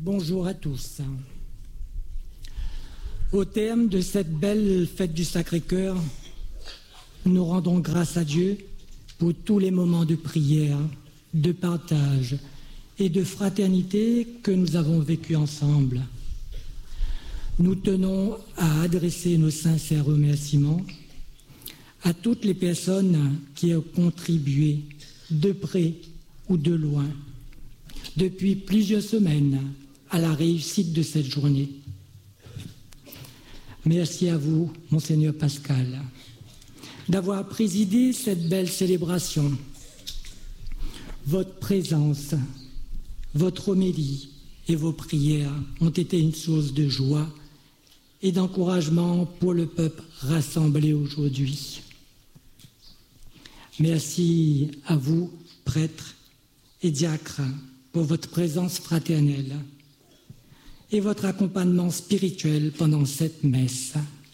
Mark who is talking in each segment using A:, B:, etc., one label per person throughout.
A: Bonjour à tous. Au terme de cette belle fête du Sacré-Cœur, nous rendons grâce à Dieu pour tous les moments de prière, de partage et de fraternité que nous avons vécus ensemble. Nous tenons à adresser nos sincères remerciements à toutes les personnes qui ont contribué de près ou de loin depuis plusieurs semaines à la réussite de cette journée. Merci à vous, Monseigneur Pascal, d'avoir présidé cette belle célébration. Votre présence, votre homélie et vos prières ont été une source de joie et d'encouragement pour le peuple rassemblé aujourd'hui. Merci à vous, prêtres et diacres, pour votre présence fraternelle et votre accompagnement spirituel pendant cette messe.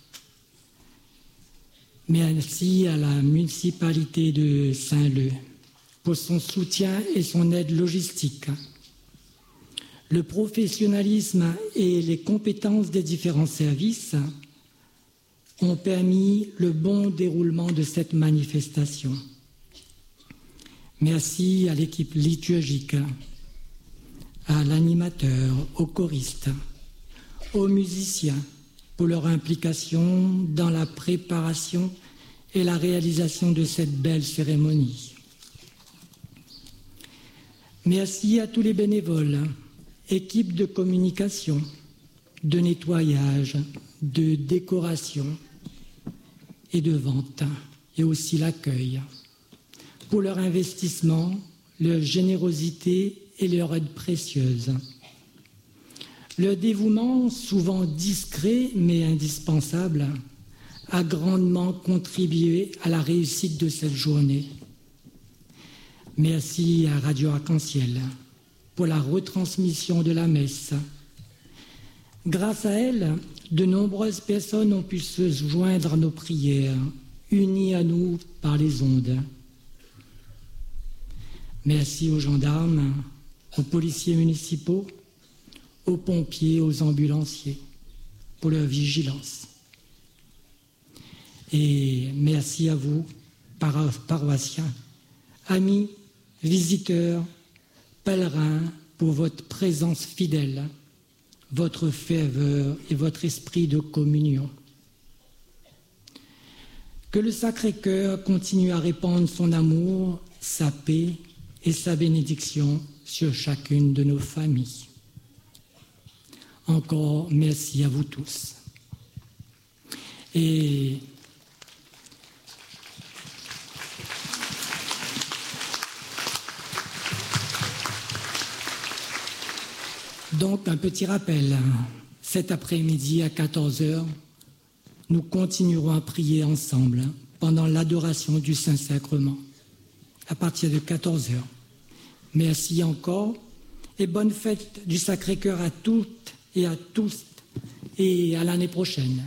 A: Merci à la municipalité de Saint-Leu pour son soutien et son aide logistique. Le professionnalisme et les compétences des différents services ont permis le bon déroulement de cette manifestation. Merci à l'équipe liturgique, à l'animateur, aux choristes, aux musiciens pour leur implication dans la préparation et la réalisation de cette belle cérémonie. Merci à tous les bénévoles, équipes de communication, de nettoyage, de décoration et de vente, et aussi l'accueil, pour leur investissement, leur générosité et leur aide précieuse. Leur dévouement, souvent discret mais indispensable, a grandement contribué à la réussite de cette journée. Merci à Radio Arc-en-Ciel pour la retransmission de la messe. Grâce à elle, de nombreuses personnes ont pu se joindre à nos prières, unies à nous par les ondes. Merci aux gendarmes, aux policiers municipaux, aux pompiers, aux ambulanciers pour leur vigilance. Et merci à vous, paroissiens, amis, visiteurs, pèlerins, pour votre présence fidèle, votre ferveur et votre esprit de communion. Que le Sacré-Cœur continue à répandre son amour, sa paix et sa bénédiction sur chacune de nos familles. Encore merci à vous tous. Et donc un petit rappel, cet après-midi à 14h, nous continuerons à prier ensemble pendant l'adoration du Saint-Sacrement, à partir de 14h. Merci encore et bonne fête du Sacré-Cœur à toutes et à tous et à l'année prochaine.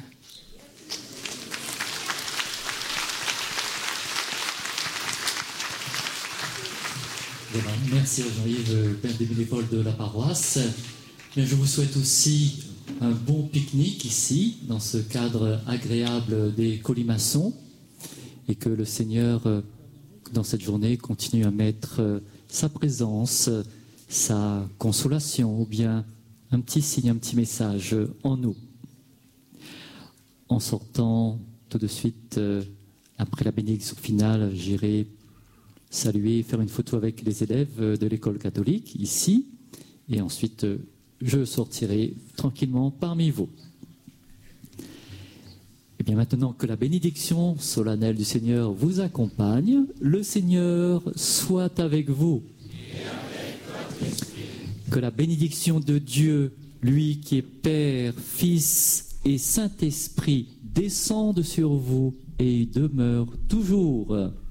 B: Merci à Jean-Yves, père des bénévoles de la paroisse. Bien, je vous souhaite aussi un bon pique-nique ici, dans ce cadre agréable des colimaçons, et que le Seigneur, dans cette journée, continue à mettre sa présence, sa consolation, ou bien un petit signe, un petit message en nous. En sortant tout de suite, après la bénédiction finale, j'irai saluer, faire une photo avec les élèves de l'école catholique, ici, et ensuite je sortirai tranquillement parmi vous. Et bien maintenant que la bénédiction solennelle du Seigneur vous accompagne, le Seigneur soit avec vous. Que la bénédiction de Dieu, lui qui est Père, Fils et Saint-Esprit, descende sur vous et demeure toujours.